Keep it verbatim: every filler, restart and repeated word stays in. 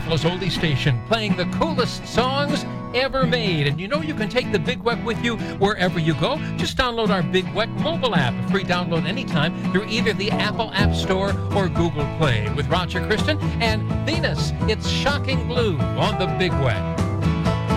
Buffalo's oldie station, playing the coolest songs ever made. And you know you can take the Big Weck with you wherever you go. Just download our Big Weck mobile app. A free download anytime through either the Apple App Store or Google Play. With Roger Kristen and Venus, it's Shocking Blue on the Big Weck.